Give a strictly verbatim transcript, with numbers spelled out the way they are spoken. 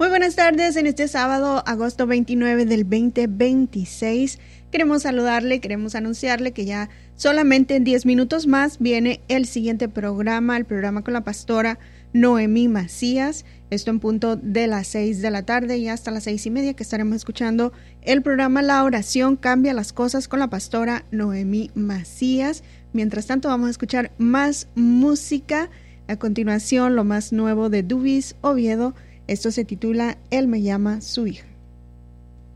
Muy buenas tardes en este sábado, agosto veintinueve del veinte veintiséis. Queremos saludarle, queremos anunciarle que ya solamente en diez minutos más viene el siguiente programa, el programa con la pastora Noemí Macías. Esto en punto de las seis de la tarde y hasta las seis y media, que estaremos escuchando el programa La Oración Cambia las Cosas con la pastora Noemí Macías. Mientras tanto, vamos a escuchar más música. A continuación, lo más nuevo de Dubis Oviedo. Esto se titula Él me llama su hija.